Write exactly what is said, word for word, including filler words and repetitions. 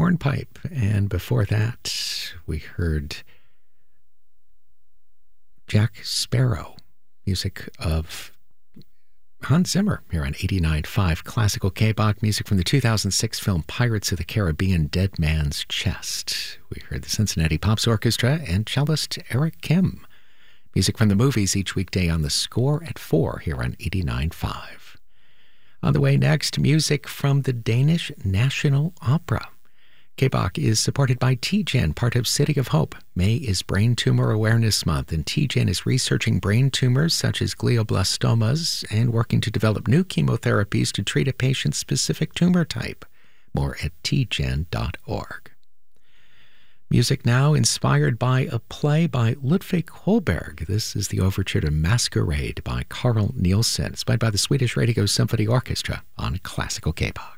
Hornpipe. And before that, we heard Jack Sparrow, music of Hans Zimmer here on eighty-nine point five Classical K-Bach, music from the two thousand six film Pirates of the Caribbean, Dead Man's Chest. We heard the Cincinnati Pops Orchestra and cellist Eric Kim. Music from the movies each weekday on The Score at four here on eighty-nine point five. On the way next, music from the Danish National Opera. K-Bach is supported by T G E N, part of City of Hope. May is Brain Tumor Awareness Month, and T G E N is researching brain tumors such as glioblastomas and working to develop new chemotherapies to treat a patient's specific tumor type. More at t g e n dot org. Music now inspired by a play by Ludwig Holberg. This is the overture to Masquerade by Carl Nielsen, inspired by the Swedish Radio Symphony Orchestra on Classical K-Bach.